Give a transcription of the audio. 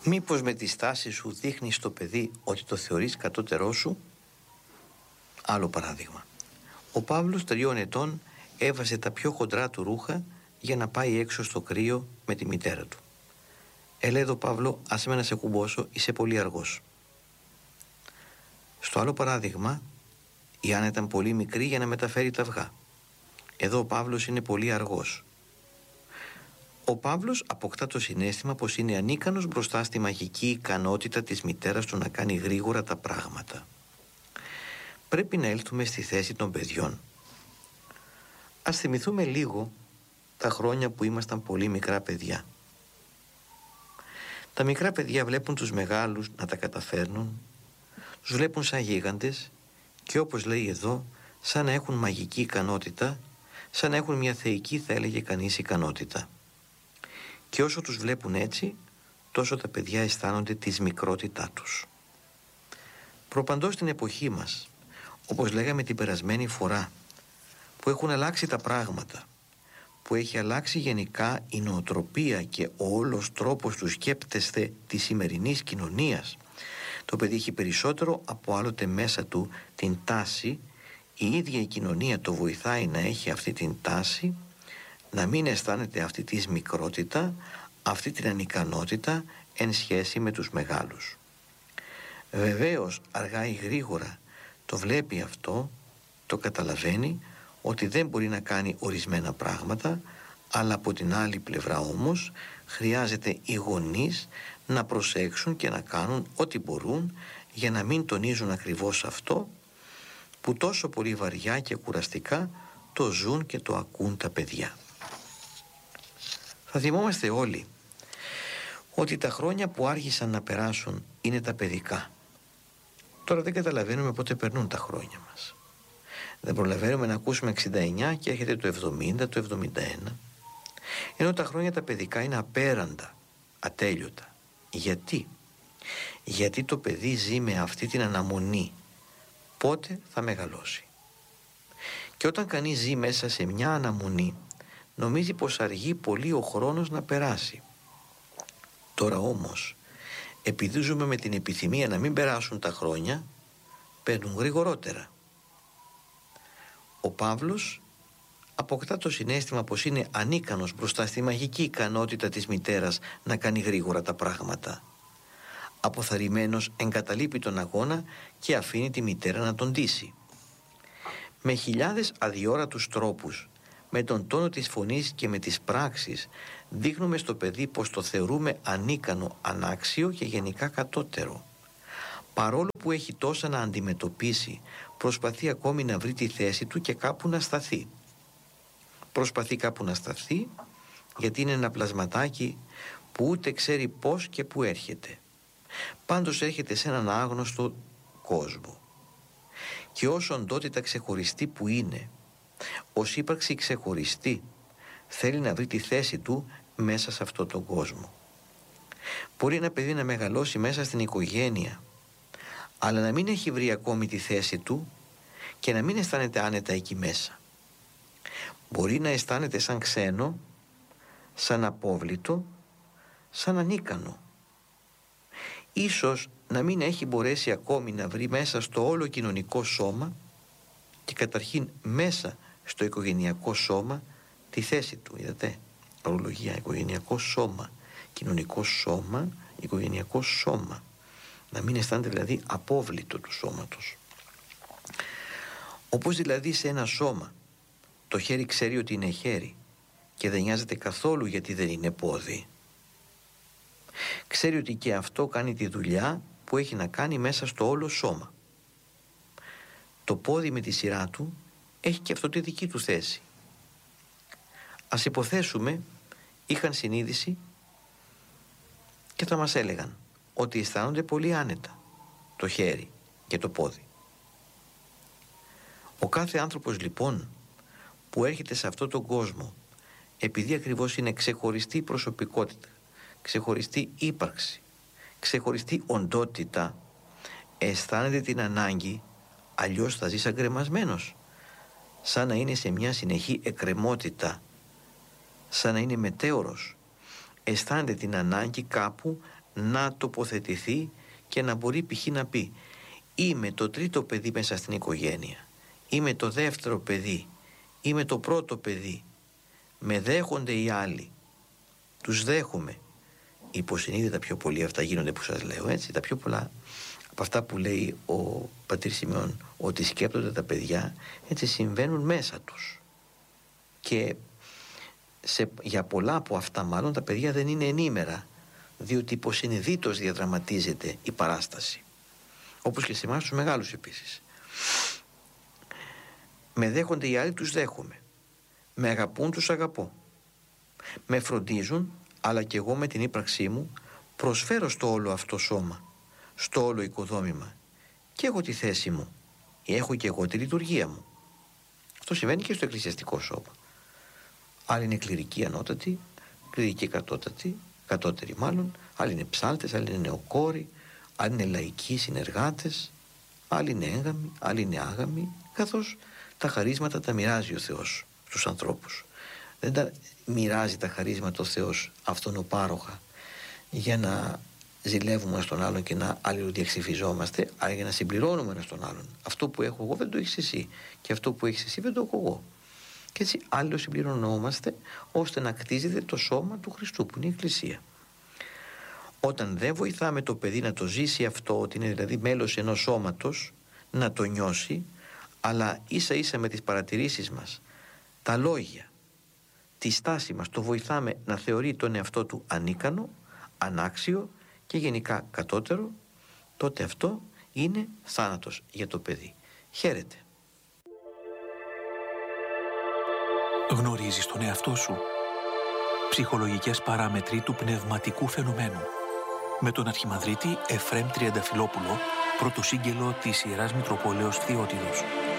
Μήπως με τη στάση σου δείχνεις στο παιδί ότι το θεωρείς κατώτερό σου? Άλλο παράδειγμα. Ο Παύλος 3 ετών έβαζε τα πιο χοντρά του ρούχα για να πάει έξω στο κρύο με τη μητέρα του. Έλα εδώ Παύλο, άσε με να σε κουμπώσω, είσαι πολύ αργός. Στο άλλο παράδειγμα, η Άννα ήταν πολύ μικρή για να μεταφέρει τα αυγά. Εδώ ο Παύλος είναι πολύ αργός. Ο Παύλος αποκτά το συναίσθημα πως είναι ανίκανος μπροστά στη μαγική ικανότητα της μητέρας του να κάνει γρήγορα τα πράγματα. Πρέπει να έλθουμε στη θέση των παιδιών. Ας θυμηθούμε λίγο τα χρόνια που ήμασταν πολύ μικρά παιδιά. Τα μικρά παιδιά βλέπουν τους μεγάλους να τα καταφέρνουν, τους βλέπουν σαν γίγαντες και όπως λέει εδώ, σαν να έχουν μαγική ικανότητα, σαν να έχουν μια θεϊκή, θα έλεγε κανείς, ικανότητα. Και όσο τους βλέπουν έτσι, τόσο τα παιδιά αισθάνονται τη μικρότητά τους. Προπαντός στην εποχή μας, όπως λέγαμε την περασμένη φορά, που έχουν αλλάξει τα πράγματα, που έχει αλλάξει γενικά η νοοτροπία και ο όλος τρόπος του σκέπτεσθε της σημερινής κοινωνίας, το παιδί έχει περισσότερο από άλλοτε μέσα του την τάση, η ίδια η κοινωνία το βοηθάει να έχει αυτή την τάση, να μην αισθάνεται αυτή τη μικρότητα, αυτή την ανικανότητα εν σχέση με τους μεγάλους. Βεβαίως αργά ή γρήγορα το βλέπει αυτό, το καταλαβαίνει ότι δεν μπορεί να κάνει ορισμένα πράγματα, αλλά από την άλλη πλευρά όμως χρειάζεται οι γονείς να προσέξουν και να κάνουν ό,τι μπορούν για να μην τονίζουν ακριβώς αυτό που τόσο πολύ βαριά και κουραστικά το ζουν και το ακούν τα παιδιά. Θα θυμόμαστε όλοι ότι τα χρόνια που άργησαν να περάσουν είναι τα παιδικά. Τώρα δεν καταλαβαίνουμε πότε περνούν τα χρόνια μας. Δεν προλαβαίνουμε να ακούσουμε 69 και έρχεται το 70, το 71. Ενώ τα χρόνια τα παιδικά είναι απέραντα, ατέλειωτα. Γιατί? Γιατί το παιδί ζει με αυτή την αναμονή. Πότε θα μεγαλώσει. Και όταν κανείς ζει μέσα σε μια αναμονή, νομίζει πως αργεί πολύ ο χρόνος να περάσει. Τώρα όμως, επειδή ζούμε με την επιθυμία να μην περάσουν τα χρόνια, παίρνουν γρηγορότερα. Ο Παύλος αποκτά το συναίσθημα πως είναι ανίκανος μπροστά στη μαγική ικανότητα της μητέρας να κάνει γρήγορα τα πράγματα. Αποθαρρυμένος εγκαταλείπει τον αγώνα και αφήνει τη μητέρα να τον ντύσει. Με χιλιάδες αδιόρατους τρόπους, με τον τόνο της φωνής και με τις πράξεις, δείχνουμε στο παιδί πως το θεωρούμε ανίκανο, ανάξιο και γενικά κατώτερο. Παρόλο που έχει τόσα να αντιμετωπίσει, προσπαθεί ακόμη να βρει τη θέση του και κάπου να σταθεί. Προσπαθεί κάπου να σταθεί γιατί είναι ένα πλασματάκι που ούτε ξέρει πώς και που έρχεται. Πάντως έρχεται σε έναν άγνωστο κόσμο. Και ως οντότητα ξεχωριστή που είναι, ως ύπαρξη ξεχωριστή, θέλει να βρει τη θέση του μέσα σε αυτόν τον κόσμο. Μπορεί ένα παιδί να μεγαλώσει μέσα στην οικογένεια, αλλά να μην έχει βρει ακόμη τη θέση του και να μην αισθάνεται άνετα εκεί μέσα. Μπορεί να αισθάνεται σαν ξένο, σαν απόβλητο, σαν ανίκανο. Ίσως να μην έχει μπορέσει ακόμη να βρει μέσα στο όλο κοινωνικό σώμα και καταρχήν μέσα στο οικογενειακό σώμα τη θέση του. Είδατε, ορολογία, οικογενειακό σώμα, κοινωνικό σώμα, οικογενειακό σώμα. Να μην αισθάνεται δηλαδή απόβλητο του σώματος. Όπως δηλαδή σε ένα σώμα το χέρι ξέρει ότι είναι χέρι και δεν νοιάζεται καθόλου γιατί δεν είναι πόδι. Ξέρει ότι και αυτό κάνει τη δουλειά που έχει να κάνει μέσα στο όλο σώμα. Το πόδι με τη σειρά του έχει και αυτό τη δική του θέση. Ας υποθέσουμε είχαν συνείδηση και θα μας έλεγαν ότι αισθάνονται πολύ άνετα το χέρι και το πόδι. Ο κάθε άνθρωπος λοιπόν που έρχεται σε αυτόν τον κόσμο, επειδή ακριβώς είναι ξεχωριστή προσωπικότητα, ξεχωριστή ύπαρξη, ξεχωριστή οντότητα, αισθάνεται την ανάγκη, αλλιώς θα ζει σαν κρεμασμένος, σαν να είναι σε μια συνεχή εκκρεμότητα, σαν να είναι μετέωρος. Αισθάνεται την ανάγκη κάπου να τοποθετηθεί και να μπορεί π.χ. να πει είμαι το τρίτο παιδί μέσα στην οικογένεια, είμαι το δεύτερο παιδί, είμαι το πρώτο παιδί, με δέχονται οι άλλοι, τους δέχομαι. Υποσυνείδητα πιο πολύ αυτά γίνονται που σας λέω, έτσι, τα πιο πολλά από αυτά που λέει ο πατήρ Σιμεών ότι σκέπτονται τα παιδιά, έτσι συμβαίνουν μέσα τους. Και για πολλά από αυτά μάλλον τα παιδιά δεν είναι ενήμερα, διότι υποσυνειδήτως διαδραματίζεται η παράσταση, όπως και σε εμάς τους μεγάλους επίσης. Με δέχονται οι άλλοι, τους δέχομαι, με αγαπούν, τους αγαπώ, με φροντίζουν, αλλά και εγώ με την ύπαρξή μου προσφέρω στο όλο αυτό σώμα, στο όλο οικοδόμημα, και έχω τη θέση μου, έχω και εγώ τη λειτουργία μου. Αυτό συμβαίνει και στο εκκλησιαστικό σώμα. Άλλοι είναι κληρικοί ανώτατοι, κληρικοί κατώτεροι μάλλον, άλλοι είναι ψάλτες, άλλοι είναι νεοκόροι, άλλοι είναι λαϊκοί συνεργάτες, άλλοι είναι έγαμοι, άλλοι είναι άγαμοι, καθώς τα χαρίσματα τα μοιράζει ο Θεός στους ανθρώπους. Δεν τα μοιράζει τα χαρίσματα ο Θεός αυτονοπάροχα για να ζηλεύουμε ένας τον άλλον και να αλληλοδιαξυφιζόμαστε, αλλά για να συμπληρώνουμε ένας τον άλλον. Αυτό που έχω εγώ δεν το έχεις εσύ, και αυτό που έχεις εσύ δεν το έχω εγώ. Και έτσι αλληλοσυμπληρωνόμαστε ώστε να κτίζεται το σώμα του Χριστού που είναι η Εκκλησία. Όταν δεν βοηθάμε το παιδί να το ζήσει αυτό, ότι είναι δηλαδή μέλος ενός σώματος, να το νιώσει, αλλά ίσα ίσα με τις παρατηρήσεις μας, τα λόγια, τη στάση μας, το βοηθάμε να θεωρεί τον εαυτό του ανίκανο, ανάξιο και γενικά κατώτερο, τότε αυτό είναι θάνατος για το παιδί. Χαίρετε. Γνωρίζεις τον εαυτό σου. Ψυχολογικές παράμετροι του πνευματικού φαινομένου. Με τον Αρχιμανδρίτη Εφραίμ Τριανταφυλόπουλο, πρωτοσύγγελο της Ιεράς Μητροπόλεως Θεότιδος.